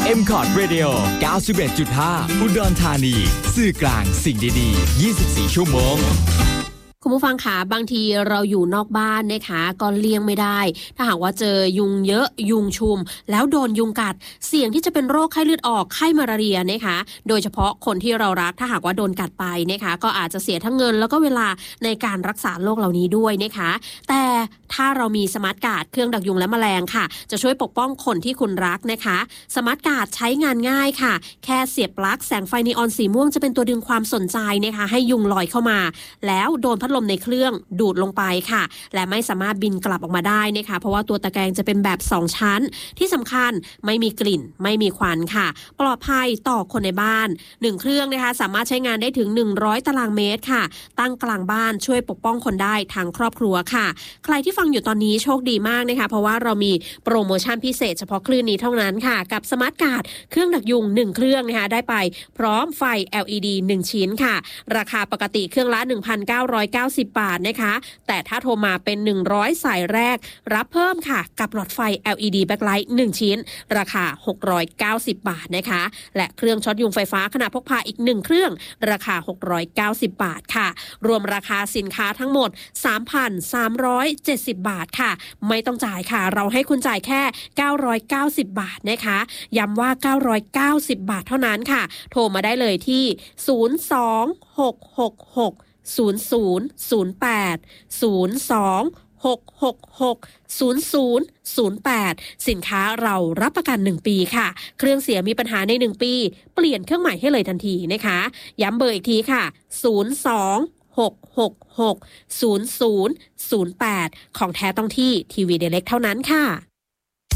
M-Cot Radio 91.5 อุดรธานีสื่อกลางสิ่งดีๆ24 ชั่วโมงคุณผู้ฟังคะบางทีเราอยู่นอกบ้านนะคะก็เลี่ยงไม่ได้ถ้าหากว่าเจอยุงเยอะยุงชุมแล้วโดนยุงกัดเสี่ยงที่จะเป็นโรคไข้เลือดออกไข้มาลาเรียนะคะโดยเฉพาะคนที่เรารักถ้าหากว่าโดนกัดไปนะคะก็อาจจะเสียทั้งเงินแล้วก็เวลาในการรักษาโรคเหล่านี้ด้วยนะคะแต่ถ้าเรามีสมาร์ทการ์ดเครื่องดักยุงและแมลงค่ะจะช่วยปกป้องคนที่คุณรักนะคะสมาร์ทการ์ดใช้งานง่ายค่ะแค่เสียบปลั๊กแสงไฟนีออนสีม่วงจะเป็นตัวดึงความสนใจนะคะให้ยุงลอยเข้ามาแล้วโดนพัดลมในเครื่องดูดลงไปค่ะและไม่สามารถบินกลับออกมาได้นะคะเพราะว่าตัวตะแกรงจะเป็นแบบ2ชั้นที่สำคัญไม่มีกลิ่นไม่มีควันค่ะปลอดภัยต่อคนในบ้าน1เครื่องนะคะสามารถใช้งานได้ถึง100ตารางเมตรค่ะตั้งกลางบ้านช่วยปกป้องคนได้ทั้งครอบครัวค่ะใครที่ฟังอยู่ตอนนี้โชคดีมากนะคะเพราะว่าเรามีโปรโมชั่นพิเศษเฉพาะคลื่นนี้เท่านั้นค่ะกับสมาร์ทการ์ดเครื่องดักยุง1เครื่องนะคะได้ไปพร้อมไฟ LED 1ชิ้นค่ะราคาปกติเครื่องละ 1,990 บาทนะคะแต่ถ้าโทรมาเป็น100สายแรกรับเพิ่มค่ะกับหลอดไฟ LED backlight 1ชิ้นราคา690บาทนะคะและเครื่องช็อตยุงไฟฟ้าขนาดพกพาอีก1เครื่องราคา690บาทค่ะรวมราคาสินค้าทั้งหมด 3,370 บาทค่ะไม่ต้องจ่ายค่ะเราให้คุณจ่ายแค่990บาทนะคะย้ำว่า990บาทเท่านั้นค่ะโทรมาได้เลยที่026660008 026660008สินค้าเรารับประกัน1ปีค่ะเครื่องเสียมีปัญหาใน1ปีเปลี่ยนเครื่องใหม่ให้เลยทันทีนะคะย้ำเบอร์อีกทีค่ะ026660008ของแท้ต้องที่ทีวีเดเล็กเท่านั้นค่ะ